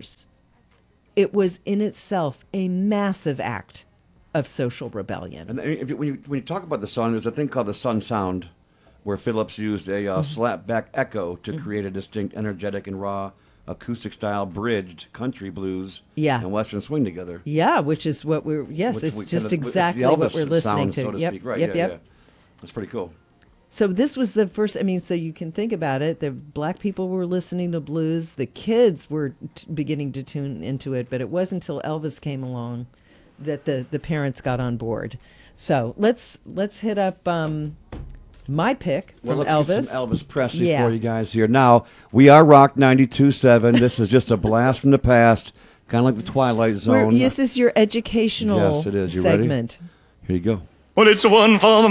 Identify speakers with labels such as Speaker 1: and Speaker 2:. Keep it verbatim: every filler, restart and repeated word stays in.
Speaker 1: years. It was in itself a massive act of social rebellion.
Speaker 2: And if you, when you when you talk about the Sun, there's a thing called the Sun sound, where Phillips used a uh,
Speaker 1: Mm-hmm.
Speaker 2: slap-back echo to
Speaker 1: Mm-hmm.
Speaker 2: create a distinct, energetic, and raw acoustic-style bridged country blues
Speaker 1: Yeah.
Speaker 2: and Western swing together.
Speaker 1: Yeah, which is what we're, yes,
Speaker 2: Which
Speaker 1: it's
Speaker 2: we
Speaker 1: just
Speaker 2: kinda- it's the
Speaker 1: exactly what
Speaker 2: Elvis
Speaker 1: we're listening
Speaker 2: sound,
Speaker 1: to.
Speaker 2: so to
Speaker 1: yep,
Speaker 2: speak. Right,
Speaker 1: yep,
Speaker 2: yeah,
Speaker 1: yep.
Speaker 2: yeah. That's pretty cool.
Speaker 1: So this was the first, I mean, so you can think about it. The black people were listening to blues. The kids were t- beginning to tune into it, but it wasn't until Elvis came along that the, the parents got on board. So let's let's hit up um, my pick from
Speaker 2: Well, let's
Speaker 1: Elvis.
Speaker 2: get some Elvis Presley
Speaker 1: Yeah.
Speaker 2: for you guys here. Now, we are Rock ninety-two point seven. This is just a blast from the past, kind of like the Twilight
Speaker 1: We're-
Speaker 2: Zone.
Speaker 1: this is your educational
Speaker 2: Yes, it is. You ready?
Speaker 1: segment.
Speaker 2: Here you go.
Speaker 3: Well, it's one for the